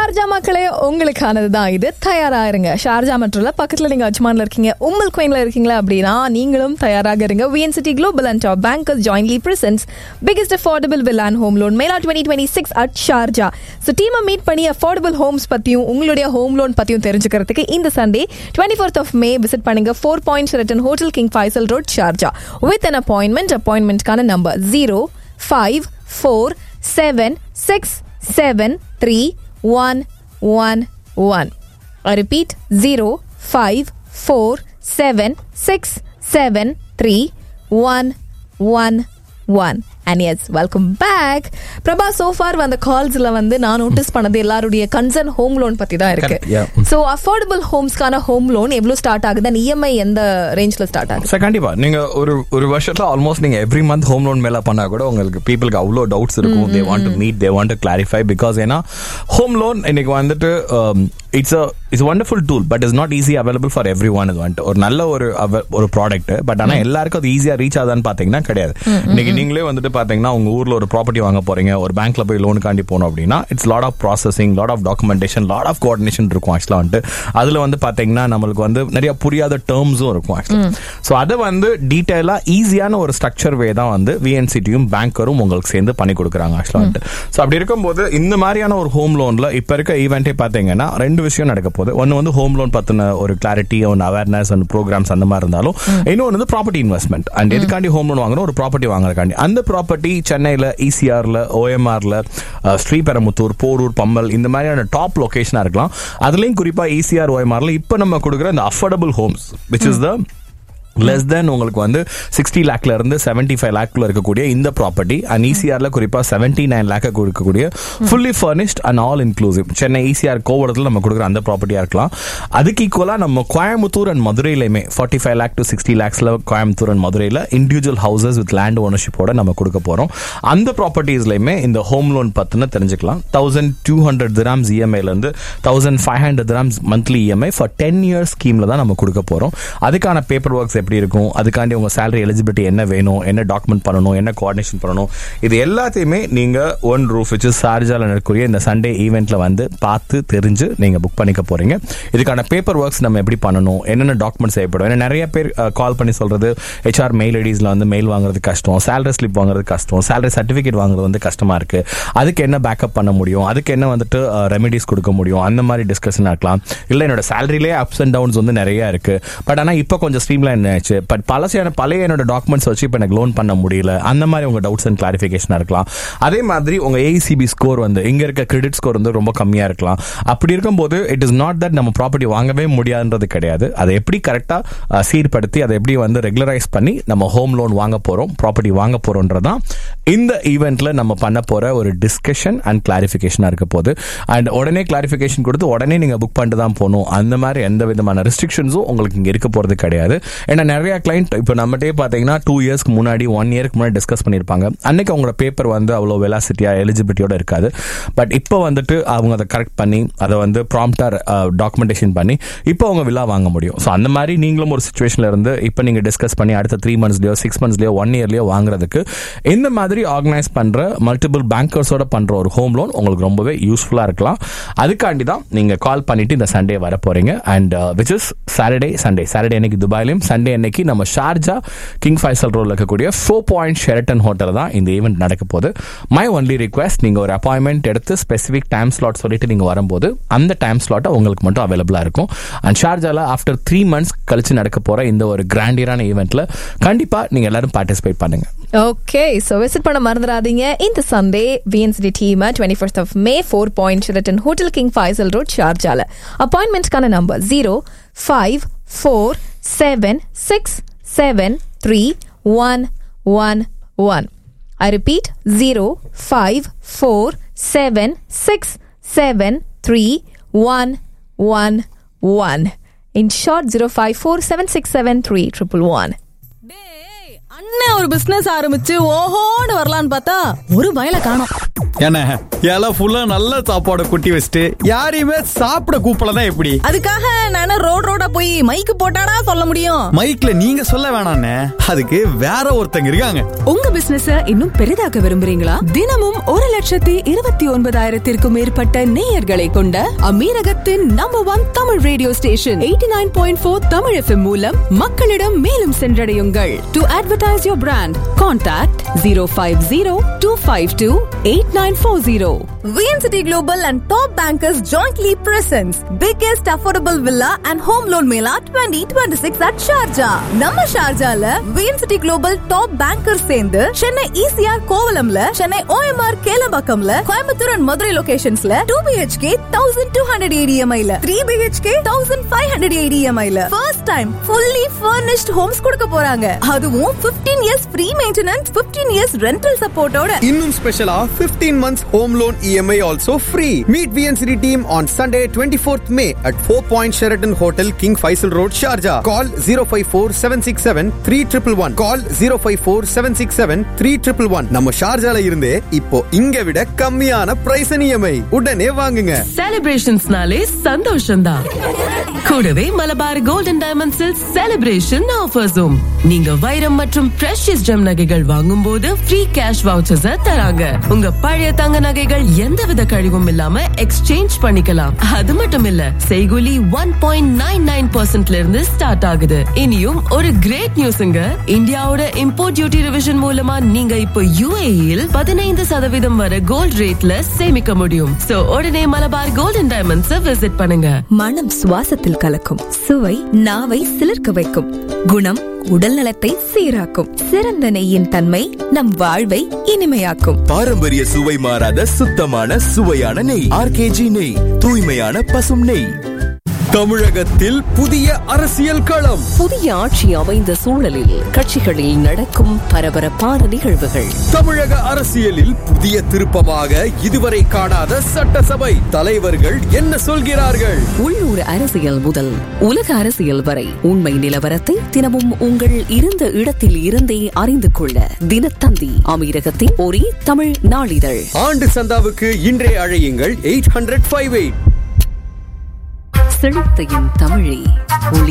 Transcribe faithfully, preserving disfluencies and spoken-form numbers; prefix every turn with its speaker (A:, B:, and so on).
A: Sharjah மக்களே, உங்களுக்கானது தான் இது. தயாராயிருங்க. ஷார்ஜா மற்றும் பக்கத்தில் நீங்கள் அஜ்மான்ல இருக்கீங்க, உம்முல் குவைன்ல இருக்கீங்களா அப்படின்னா நீங்களும் தயாராக இருங்க. VNCD global and top bankers jointly presence biggest affordable will and home loan mela twenty twenty six at Sharjah. So டீமை மீட் பண்ணி அஃபோர்டபுள் ஹோம்ஸ் பற்றியும் உங்களுடைய ஹோம் லோன் பற்றியும் தெரிஞ்சுக்கிறதுக்கு இந்த Sunday twenty fourth of May visit பண்ணுங்க. Four point Sheraton hotel king Faisal road Sharjah with an appointment. அப்பாயின்மெண்ட்கான number zero five four seven six seven three one one one. I repeat, zero five four seven six seven three one one one. And yes, welcome back. Prabha, so far வந்த கால்ஸ்ல வந்து நான் notice பண்ணது எல்லாருடைய concern home loan பத்தி தான் இருக்கு. So affordable ஹோம்ஸ்க்கான home loan எவ்வளவு start ஆகுது, அண்ட் இஎம்ஐ எந்த ரேஞ்ச்ல ஸ்டார்ட் ஆகுது? சார்
B: கண்டிப்பா நீங்க ஒரு ஒரு வருஷத்துல ஆல்மோஸ்ட் நீங்க எவ்ரி மந்த் ஹோம் லோன் மேல பண்ணா கூட உங்களுக்கு பீப்புளுக்கு அவ்வளோ டவுட்ஸ் இருக்கும். They want to meet, they want to clarify. Because ஏன்னா ஹோம் லோன் இன்னைக்கு வந்துட்டு it's it's wonderful tool, but is not easy available for every one. இது வந்துட்டு ஒரு நல்ல ஒரு ஒரு ப்ராடக்ட், பட் ஆனா எல்லாருக்கும் அது ஈஸியா ரீச் ஆகுதான்னு பாத்தீங்கன்னா கிடையாது. இன்னைக்கு நீங்களே வந்துட்டு பாத்தீங்கன்னா உங்க ஊர்ல ஒரு ப்ராப்பர்ட்டி வாங்க போறீங்க, ஒரு பேங்க்ல போய் லோனுக்காண்டி போனோம் அப்படின்னா it's lot of processing, lot of documentation, lot of coordination இருக்கும். ஆக்சுவலா வந்துட்டு அதுல வந்து பாத்தீங்கன்னா நம்மளுக்கு வந்து நிறைய புரியாத டேர்ம்ஸும் இருக்கும் ஆக்சுவலா. ஸோ அதை வந்து டீடைலா ஈஸியான ஒரு ஸ்ட்ரக்சர் வே தான் வந்து விஎன்சிடியும் பேங்கரும் உங்களுக்கு சேர்ந்து பண்ணி கொடுக்குறாங்க ஆக்சுவலா வந்துட்டு. ஸோ அப்படி இருக்கும்போது இந்த மாதிரியான ஒரு ஹோம் லோன்ல இப்ப இருக்க ஈவெண்ட்டே பாத்தீங்கன்னா ரெண்டு விஷயம் நடக்க போகுது. ஒன்னு வந்து ஹோம் லோன் பத்தின ஒரு clarity, one awareness and programs அந்த மாதிரி இருந்தாலும், இன்னொன்று வந்து ப்ராப்பர்ட்டி இன்வெஸ்ட்மெண்ட். அண்ட் எதுக்காண்டி ஹோம் லோன் வாங்கணும், ஒரு ப்ராப்பர்ட்டி வாங்குறதுக்காண்டி. அந்த ப்ராப்பர்ட்டி சென்னையில, இசிஆர்ல, ஓஎம்ஆர்ல, ஸ்ரீபெரும்புத்தூர், போரூர், பம்மல் இந்த மாதிரியான டாப் லொகேஷனா இருக்கலாம். அதுலயும் குறிப்பா இசிஆர், ஓஎம்ஆர்ல இப்ப நம்ம கொடுக்குற இந்த affordable Holmes which is the less than உங்களுக்கு வந்து சிக்ஸ்டி லேக்ல இருந்து செவன்டி ஃபைவ் லேக்ல இருக்கக்கூடிய இந்த ப்ராப்பர்ட்டி, அண்ட் இசிஆர்ல குறிப்பா செவன்டி நைன் லேக் கொடுக்கக்கூடிய fully furnished and all inclusive Chennai ECR கோவளத்தில் நம்ம கொடுக்குற அந்த ப்ராப்பர்ட்டியா இருக்கலாம். அதுக்கு ஈக்குவலா நம்ம Coimbatore and மதுரையிலுமே forty five lakh to sixty லேக்ஸ்ல Coimbatore and மதுரையில் இண்டிவிஜுவல் ஹவுசஸ் வித் லேண்ட் ஓனர்ஷிப்போட நம்ம கொடுக்க போறோம். அந்த ப்ராப்பர்ட்டிஸ்லயுமே இந்த ஹோம் லோன் பத்தின தெரிஞ்சுக்கலாம். தௌசண்ட் டூ ஹண்ட்ரட் திராம்ஸ் இஎம்ஐல இருந்து thousand five hundred grams monthly EMI for ten years ஸ்கீம்ல தான் நம்ம கொடுக்க போறோம். அதுக்கான பேப்பர் ஒர்க்ஸ் எப்படி இருக்கும், அதுக்காண்டி உங்க சேலரி எலிஜிபிலிட்டி என்ன வேணும், என்ன டாக்குமெண்ட் பண்ணணும், என்ன கோஆர்டினேஷன் பண்ணணும், இது எல்லாத்தையுமே நீங்க ஒன் ரூஃப் வச்சு ஷார்ஜால நடக்கக்கூடிய இந்த சண்டே ஈவெண்ட்ல வந்து பார்த்து தெரிஞ்சு நீங்க புக் பண்ணிக்க போறீங்க. இதுக்கான பேப்பர் ஒர்க்ஸ் நம்ம எப்படி பண்ணணும், என்னென்ன டாக்குமெண்ட்ஸ் தேவைப்படும். ஏன்னா நிறைய பேர் கால் பண்ணி சொல்றது ஹெச்ஆர் மெயில் ஐடிஸ்ல வந்து மெயில் வாங்குறது கஷ்டம், சேலரி ஸ்லிப் வாங்குறது கஷ்டம், சேலரி சர்டிபிகேட் வாங்குறது வந்து கஷ்டமா இருக்கு, அதுக்கு என்ன பேக்கப் பண்ண முடியும், அதுக்கு என்ன வந்துட்டு ரெமிடிஸ் கொடுக்க முடியும், அந்த மாதிரி டிஸ்கஷன் ஆகலாம். இல்ல என்னோட சேலரியிலே அப்ஸ் அண்ட் டவுன்ஸ் வந்து நிறைய இருக்கு, பட் ஆனா இப்போ கொஞ்சம் ஸ்ட்ரீம்லைன் ஆயிடுச்சு, பட் பழசையான பழைய என்னோட டாக்குமெண்ட்ஸ் வச்சு இப்போ எனக்கு லோன் பண்ண முடியல, அந்த மாதிரி உங்க டவுட்ஸ் அண்ட் கிளாரிஃபிகேஷனா இருக்கலாம். அதே மாதிரி உங்க ஏஇசிபி ஸ்கோர் வந்து இங்க இருக்க கிரெடிட் ஸ்கோர் வந்து ரொம்ப கம்மியா இருக்கலாம். அப்படி இருக்கும்போது இட் இஸ் நாட் தட் நம்ம ப்ராப்பர்ட்டி வாங்கவே முடியாதுன்றது கிடையாது. அதை எப்படி கரெக்டா சீர்படுத்தி அதை எப்படி வந்து ரெகுலரைஸ் பண்ணி நம்ம ஹோம் லோன் வாங்க போறோம், ப்ராப்பர்ட்டி வாங்க போறோம்ன்றதான் இந்த ஈவெண்ட்ல நம்ம பண்ண போற ஒரு டிஸ்கஷன் அண்ட் கிளாரிஃபிகேஷனா இருக்க போகுது. அண்ட் உடனே கிளாரிஃபிகேஷன் கொடுத்து உடனே நீங்க புக் பண்ணிட்டு தான் போகணும், அந்த மாதிரி எந்த விதமான ரெஸ்ட்ரிக்ஷன்ஸும் உங்களுக்கு இங்க இருக்க போறது கிடையாது. ஏன்னா நிறைய கிளைண்ட் இப்போ நம்மகிட்டே பார்த்தீங்கன்னா டூ இயர்ஸ்க்கு முன்னாடி ஒன் இயர்க்கு முன்னாடி டிஸ்கஸ் பண்ணியிருப்பாங்க. அன்னைக்கு அவங்களோட பேப்பர் வந்து அவ்வளோ வெலாசிட்டியா எலிஜிபிலிட்டியோட இருக்காது. பட் இப்போ வந்துட்டு அவங்க அதை கரெக்ட் பண்ணி அதை வந்து ப்ராம்ப்டா டாக்குமெண்டேஷன் பண்ணி இப்போ அவங்க வில்லா வாங்க முடியும். ஸோ அந்த மாதிரி நீங்களும் ஒரு சுச்சுவேஷன்ல இருந்து இப்போ நீங்க டிஸ்கஸ் பண்ணி அடுத்த த்ரீ மந்த்ஸ்லயோ சிக்ஸ் மந்த்ஸ்லயோ ஒன் இயர்லயோ வாங்குறதுக்கு இந்த மாதிரி ஆர்கனைஸ் பண்ற மல்டிபிள் பேங்கர்ஸோட பண்ற ஒரு ஹோம் லோன் உங்களுக்கு ரொம்பவே யூஸ்ஃபுல்லா இருக்கலாம். அதுக்காண்டி தான் நீங்க கால் பண்ணிட்டு இந்த சண்டே வர போறீங்க. And which is Saturday Sunday Saturday அன்னைக்கு துபாயிலையும், சண்டே அன்னைக்கு நம்ம ஷார்ஜா கிங் ஃபைசல் ரோட்ல இருக்கக்கூடிய ஃபோர் பாயிண்ட் ஷெரட்டன் ஹோட்டல் தான் இந்த ஈவெண்ட் நடக்க போகுது. மை ஒன்லி ரிக்வெஸ்ட், நீங்க ஒரு அப்பாயின்மெண்ட் எடுத்து ஸ்பெசிபிக் டைம் ஸ்லாட் சொல்லிட்டு நீங்க வரும்போது அந்த டைம் ஸ்லாட் உங்களுக்கு மட்டும் அவைலபிளா இருக்கும். அண்ட் ஷார்ஜால ஆஃப்டர் த்ரீ மந்த்ஸ் கழிச்சு நடக்க போற இந்த ஒரு கிராண்டியரான ஈவெண்ட்ல கண்டிப்பா நீங்க எல்லாரும் பார்ட்டிசிபேட் பண்ணுங்க.
A: ஓகே, சோ விசிட் பண்ண மறந்துடாதீங்க இந்த Sunday VNCD team twenty first of May four point Sheraton hotel king Faisal road ஷார்ஜால. அப்பாயின்மெண்ட்ஸ்க்கான number zero five four seven six seven three one one one. I repeat, zero five four seven six seven three one one one. In short, zero five four seven six seven three triple one.
C: அண்ணே ஒரு business ஆரம்பிச்சு ஓஹோன்னு வரலான்னு பார்த்தா ஒரு பயல காணோம். என்ன இலை ஃபுல்லா நல்ல சாப்பாடு கொட்டி வச்சுட்டு யாரையுமே சாப்பிட கூப்பிடலன்னா எப்படி?
D: அதுக்காக நானே ரோட் ரோடா போய் மைக்கு போட்டாடா சொல்ல முடியும்?
C: மைக்ல நீங்க சொல்ல வேணாண்ணே, அதுக்கு வேற ஒருத்தங்க இருக்காங்க.
E: உங்க பிசினஸ இன்னும் பெரிதாக்க விரும்புறீங்களா? தினமும் ஒரு லட்சத்தி இருபத்தி ஒன்பதாயிரத்திற்கும் மேற்பட்ட நேயர்களை கொண்ட அமீரகத்தின் number one Tamil radio station eighty nine point four Tamil FM மூலம் மக்களிடம் மேலும் சென்றடையுங்கள். To advertise your brand, contact zero five zero two five two eight nine four zero.
D: V N City Global and Top Bankers jointly presents biggest affordable villa and home loan mela twenty twenty-six at Sharjah. நம்ம ஷார்ஜால V N City Global Top Bankers சேர்ந்து Chennai E C R கோவலம்ல, Chennai O M R கேலம்பாக்கம்ல, Coimbatore and Madurai லொகேஷன்ஸ்ல two B H K one thousand two hundred A D M I ல, three B H K one thousand five hundred A D M I ல first time fully furnished homes கொடுக்க போறாங்க. அதுவும் fifteen years free maintenance, fifteen years rental support ஓட.
F: இன்னும் ஸ்பெஷலா fifteen months home loan E M I also free. Meet V N City team on Sunday twenty-fourth May at Four Point Sheraton Hotel, King Faisal Road, Sharjah. Call zero five four seven six seven three one one one. Call zero five four seven six seven three one one one. நம்ம ஷார்ஜால இருந்தே இப்போ இங்க விட கம்மியான price E M I உடனே வாங்குங்க.
G: செலிப்ரேஷன்ஸ்னாலே சந்தோஷம்தான். கூடவே மலபார் கோல்டன் டைமண்ட்ஸில் செலிப்ரேஷன் ஆஃபர்ஸும். நீங்க வைரம் மற்றும் பிரஷியஸ் ஜெம் நகைகள் வாங்கும் போது ஃப்ரீ கேஷ் வவுச்சர்ஸ் தராங்க. உங்க பழைய தங்க நகைகள் எந்தவித கழிவும் இல்லாம எக்ஸ்சேஞ்ச் பண்ணிக்கலாம். அது மட்டும் இல்ல, செய்கூலி one point nine nine percent ல இருந்து ஸ்டார்ட் ஆகுது. இனியும் ஒரு கிரேட் நியூஸ்ங்க. இந்தியாவோட இம்போர்ட் டியூட்டி ரிவிஷன் மூலமா நீங்க இப்போ U A E யில் பதினைந்து சதவீதம் வரை கோல்ட் ரேட்ல சேமிக்க முடியும். சோ உடனே மலபார் கோல்டன் டைமண்ட்ஸ் விசிட் பண்ணுங்க.
E: மனம் சுவாசத்தில் கலக்கும், சுவை நாவை சிலிர்க்க வைக்கும், குணம் உடல் நலத்தை சீராக்கும். சிறந்த நெய்யின் தன்மை நம் வாழ்வை இனிமையாக்கும்.
H: பாரம்பரிய சுவை மாறாத சுத்தமான சுவையான நெய். ஆர் கே ஜி நெய், தூய்மையான பசும் நெய்.
F: தமிழகத்தில் புதிய அரசியல் களம்.
I: புதிய ஆட்சி அமைந்த சூழலில் கட்சிகளில் நடக்கும் பரபரப்பான நிகழ்வுகள்.
F: தமிழக அரசியலில் புதிய திருப்பமாக இதுவரை காணாத சட்டசபை தலைவர்கள் என்ன சொல்கிறார்கள்?
I: உள்ளூர் அரசியல் முதல் உலக அரசியல் வரை உண்மை நிலவரத்தை தினமும் உங்கள் இருந்த இடத்தில் இருந்தே அறிந்து கொள்ள தினத்தந்தி அமீரகத்தின் ஒரே தமிழ் நாளிதழ்.
F: ஆண்டு சந்தாவுக்கு இன்றே அழையுங்கள் எயிட் ஹண்ட்ரட் ஃபைவ் எயிட்.
I: செழித்தையும் தமிழே